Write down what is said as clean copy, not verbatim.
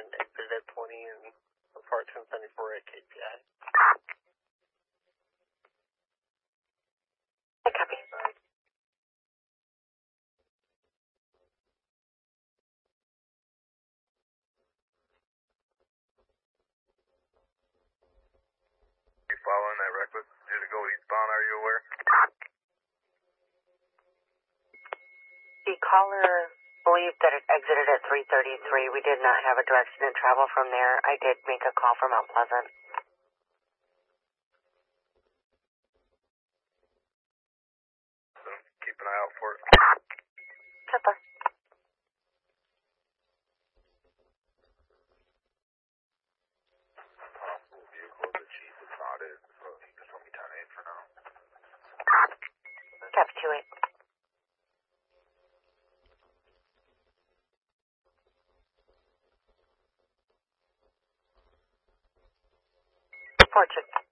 and exited at 20 and report 1074 at KPI. I copy. You following that reckless? Did it go eastbound, are you aware? The caller believed that it exited at 333. We did not have a direction to travel from there. I did make a call from Mount Pleasant. So keep an eye out for it. Chipper. Possible vehicle, the chief is not it, so he can tell me 10-8 for now. Copy 2-8. Fortune.